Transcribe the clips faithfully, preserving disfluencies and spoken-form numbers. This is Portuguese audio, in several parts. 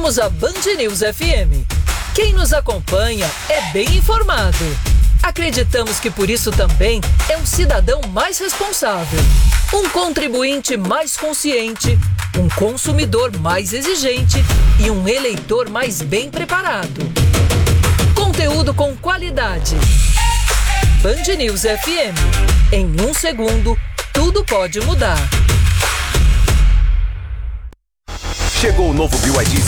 Somos a Band News F M. Quem nos acompanha é bem informado. Acreditamos que por isso também é um cidadão mais responsável, um contribuinte mais consciente, um consumidor mais exigente e um eleitor mais bem preparado. Conteúdo com qualidade. Band News F M. Em um segundo, tudo pode mudar. Chegou o novo B Y D.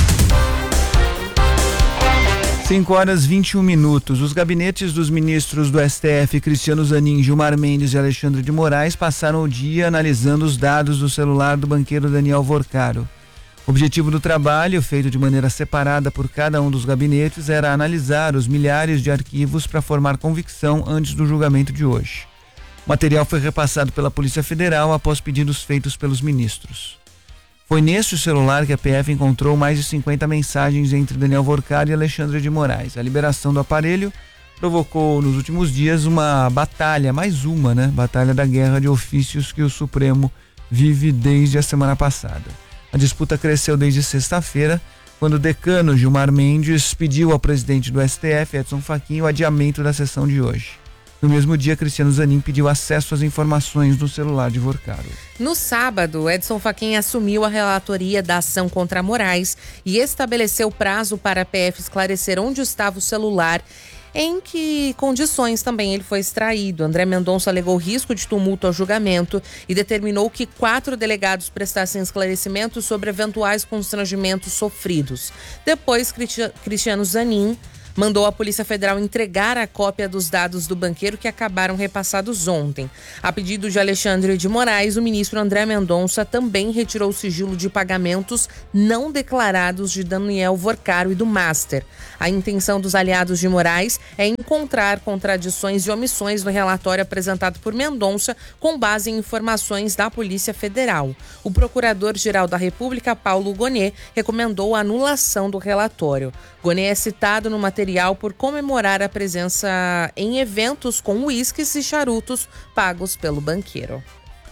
cinco horas e vinte e um minutos. Os gabinetes dos ministros do S T F, Cristiano Zanin, Gilmar Mendes e Alexandre de Moraes, passaram o dia analisando os dados do celular do banqueiro Daniel Vorcaro. O objetivo do trabalho, feito de maneira separada por cada um dos gabinetes, era analisar os milhares de arquivos para formar convicção antes do julgamento de hoje. O material foi repassado pela Polícia Federal após pedidos feitos pelos ministros. Foi neste celular que a P F encontrou mais de cinquenta mensagens entre Daniel Vorcaro e Alexandre de Moraes. A liberação do aparelho provocou nos últimos dias uma batalha, mais uma, né? Batalha da guerra de ofícios que o Supremo vive desde a semana passada. A disputa cresceu desde sexta-feira, quando o decano Gilmar Mendes pediu ao presidente do S T F, Edson Fachin, o adiamento da sessão de hoje. No mesmo dia, Cristiano Zanin pediu acesso às informações do celular de Vorcaro. No sábado, Edson Fachin assumiu a relatoria da ação contra Moraes e estabeleceu prazo para a P F esclarecer onde estava o celular, em que condições também ele foi extraído. André Mendonça alegou risco de tumulto ao julgamento e determinou que quatro delegados prestassem esclarecimentos sobre eventuais constrangimentos sofridos. Depois, Cristiano Zanin mandou a Polícia Federal entregar a cópia dos dados do banqueiro que acabaram repassados ontem. A pedido de Alexandre de Moraes, o ministro André Mendonça também retirou o sigilo de pagamentos não declarados de Daniel Vorcaro e do Master. A intenção dos aliados de Moraes é encontrar contradições e omissões no relatório apresentado por Mendonça com base em informações da Polícia Federal. O Procurador-Geral da República, Paulo Gonet, recomendou a anulação do relatório. Gonet é citado no material por comemorar a presença em eventos com uísques e charutos pagos pelo banqueiro.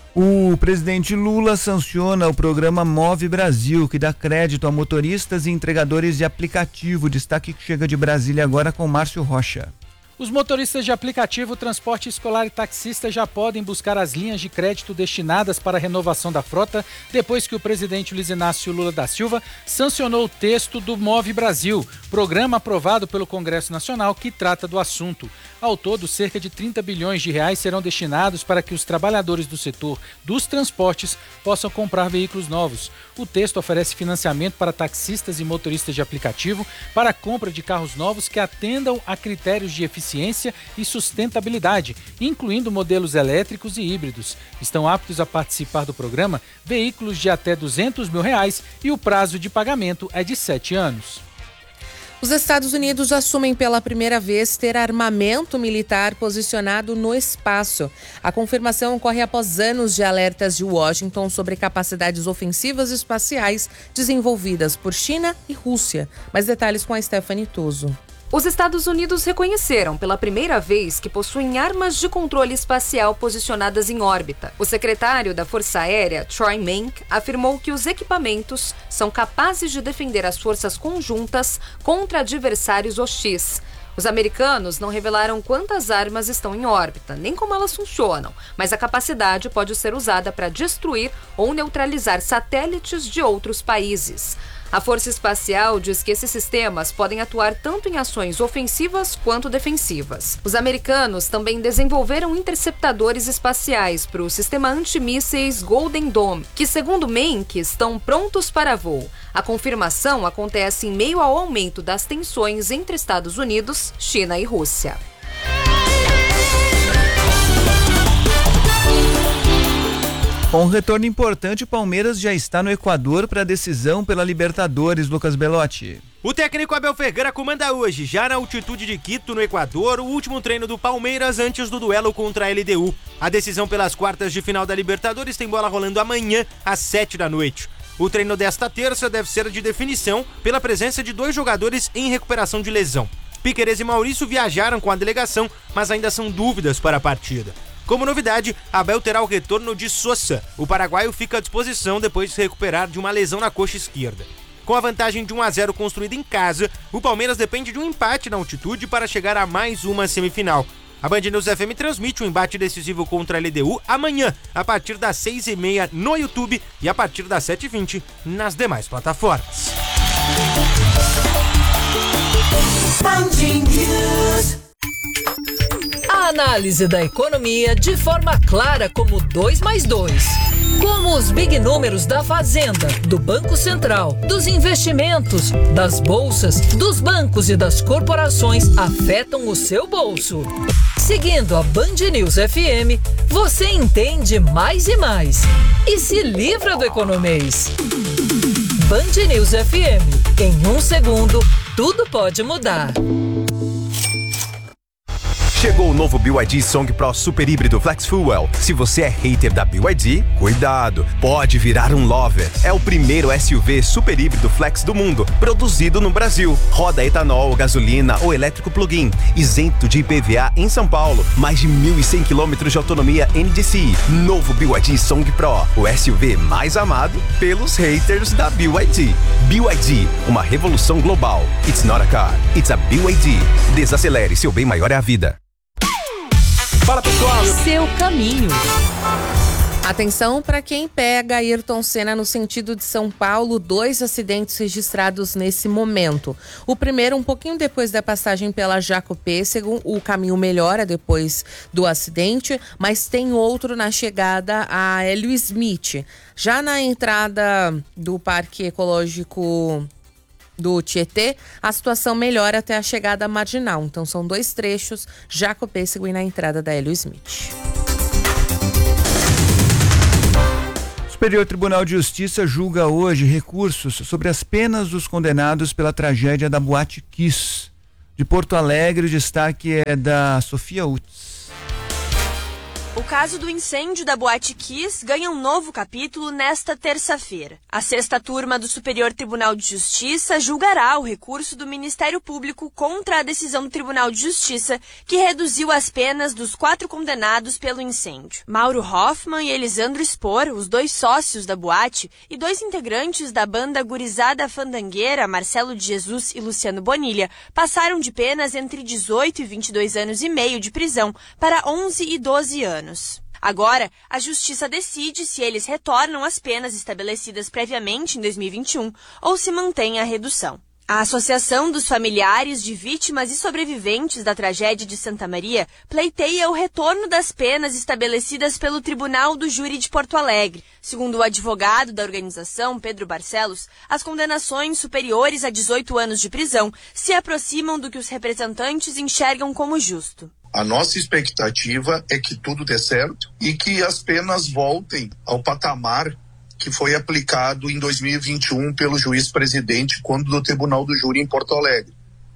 O presidente Lula sanciona o programa Move Brasil, que dá crédito a motoristas e entregadores de aplicativo. Destaque que chega de Brasília agora com Márcio Rocha. Os motoristas de aplicativo, transporte escolar e taxistas já podem buscar as linhas de crédito destinadas para a renovação da frota depois que o presidente Luiz Inácio Lula da Silva sancionou o texto do Move Brasil, programa aprovado pelo Congresso Nacional que trata do assunto. Ao todo, cerca de trinta bilhões de reais serão destinados para que os trabalhadores do setor dos transportes possam comprar veículos novos. O texto oferece financiamento para taxistas e motoristas de aplicativo para a compra de carros novos que atendam a critérios de eficiência e sustentabilidade, incluindo modelos elétricos e híbridos. Estão aptos a participar do programa veículos de até duzentos mil reais e o prazo de pagamento é de sete anos. Os Estados Unidos assumem pela primeira vez ter armamento militar posicionado no espaço. A confirmação ocorre após anos de alertas de Washington sobre capacidades ofensivas espaciais desenvolvidas por China e Rússia. Mais detalhes com a Stephanie Toso. Os Estados Unidos reconheceram pela primeira vez que possuem armas de controle espacial posicionadas em órbita. O secretário da Força Aérea, Troy Menck, afirmou que os equipamentos são capazes de defender as forças conjuntas contra adversários hostis. Os americanos não revelaram quantas armas estão em órbita, nem como elas funcionam, mas a capacidade pode ser usada para destruir ou neutralizar satélites de outros países. A Força Espacial diz que esses sistemas podem atuar tanto em ações ofensivas quanto defensivas. Os americanos também desenvolveram interceptadores espaciais para o sistema antimísseis Golden Dome, que, segundo Menck, estão prontos para voo. A confirmação acontece em meio ao aumento das tensões entre Estados Unidos, China e Rússia. Com um retorno importante, o Palmeiras já está no Equador para a decisão pela Libertadores. Lucas Belotti. O técnico Abel Ferreira comanda hoje, já na altitude de Quito, no Equador, o último treino do Palmeiras antes do duelo contra a L D U. A decisão pelas quartas de final da Libertadores tem bola rolando amanhã, às sete da noite. O treino desta terça deve ser de definição pela presença de dois jogadores em recuperação de lesão. Piquerez e Maurício viajaram com a delegação, mas ainda são dúvidas para a partida. Como novidade, Abel terá o retorno de Sosa. O paraguaio fica à disposição depois de se recuperar de uma lesão na coxa esquerda. Com a vantagem de um a zero construída em casa, o Palmeiras depende de um empate na altitude para chegar a mais uma semifinal. A Band News F M transmite o um embate decisivo contra a L D U amanhã, a partir das seis e meia no YouTube e a partir das sete e vinte nas demais plataformas. A análise da economia de forma clara como dois mais dois. Como os big números da Fazenda, do Banco Central, dos investimentos, das bolsas, dos bancos e das corporações afetam o seu bolso. Seguindo a Band News F M, você entende mais e mais e se livra do economês. Band News F M. Em um segundo, tudo pode mudar. Chegou o novo B Y D Song Pro Super Híbrido Flex Fuel. Se você é hater da B Y D, cuidado, pode virar um lover. É o primeiro S U V super híbrido flex do mundo, produzido no Brasil. Roda etanol, gasolina ou elétrico plug-in, isento de I P V A em São Paulo. Mais de mil e cem quilômetros de autonomia N D C I. Novo B Y D Song Pro, o S U V mais amado pelos haters da B Y D. B Y D, uma revolução global. It's not a car, it's a B Y D. Desacelere, seu bem maior é a vida. Fala, pessoal! Seu caminho. Atenção para quem pega Ayrton Senna no sentido de São Paulo, dois acidentes registrados nesse momento. O primeiro um pouquinho depois da passagem pela Jaco Pêssego, o caminho melhora depois do acidente, mas tem outro na chegada a Hélio Smith. Já na entrada do Parque Ecológico do Tietê, a situação melhora até a chegada à Marginal. Então são dois trechos, Jaco Pêssego e na entrada da Hélio Smith. O Superior Tribunal de Justiça julga hoje recursos sobre as penas dos condenados pela tragédia da Boate Kiss. De Porto Alegre, o destaque é da Sofia Utz. O caso do incêndio da Boate Kiss ganha um novo capítulo nesta terça-feira. A sexta turma do Superior Tribunal de Justiça julgará o recurso do Ministério Público contra a decisão do Tribunal de Justiça, que reduziu as penas dos quatro condenados pelo incêndio. Mauro Hoffman e Elisandro Spor, os dois sócios da boate, e dois integrantes da banda gurizada fandangueira, Marcelo de Jesus e Luciano Bonilha, passaram de penas entre dezoito e vinte e dois anos e meio de prisão para onze e doze anos. Agora, a Justiça decide se eles retornam às penas estabelecidas previamente em dois mil e vinte e um ou se mantém a redução. A Associação dos Familiares de Vítimas e Sobreviventes da Tragédia de Santa Maria pleiteia o retorno das penas estabelecidas pelo Tribunal do Júri de Porto Alegre. Segundo o advogado da organização, Pedro Barcelos, as condenações superiores a dezoito anos de prisão se aproximam do que os representantes enxergam como justo. A nossa expectativa é que tudo dê certo e que as penas voltem ao patamar que foi aplicado em dois mil e vinte e um pelo juiz-presidente quando do Tribunal do Júri em Porto Alegre.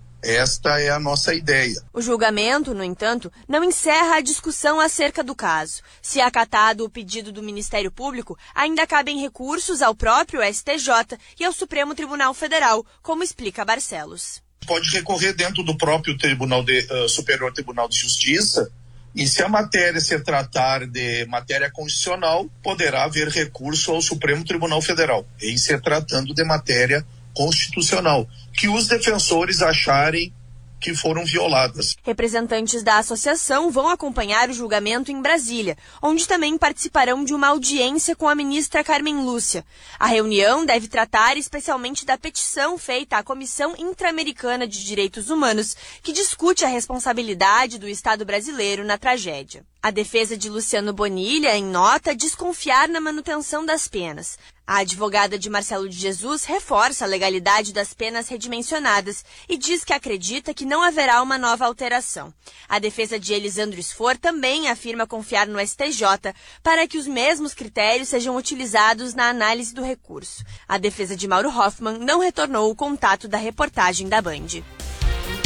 Esta é a nossa ideia. O julgamento, no entanto, não encerra a discussão acerca do caso. Se acatado o pedido do Ministério Público, ainda cabem recursos ao próprio S T J e ao Supremo Tribunal Federal, como explica Barcelos. Pode recorrer dentro do próprio Tribunal de, uh, Superior Tribunal de Justiça, e se a matéria se tratar de matéria constitucional, poderá haver recurso ao Supremo Tribunal Federal, em se tratando de matéria constitucional, que os defensores acharem que foram violadas. Representantes da associação vão acompanhar o julgamento em Brasília, onde também participarão de uma audiência com a ministra Carmen Lúcia. A reunião deve tratar especialmente da petição feita à Comissão Interamericana de Direitos Humanos, que discute a responsabilidade do Estado brasileiro na tragédia. A defesa de Luciano Bonilha, em nota, desconfiar na manutenção das penas. A advogada de Marcelo de Jesus reforça a legalidade das penas redimensionadas e diz que acredita que não haverá uma nova alteração. A defesa de Elisandro Sfor também afirma confiar no S T J para que os mesmos critérios sejam utilizados na análise do recurso. A defesa de Mauro Hoffman não retornou o contato da reportagem da Band.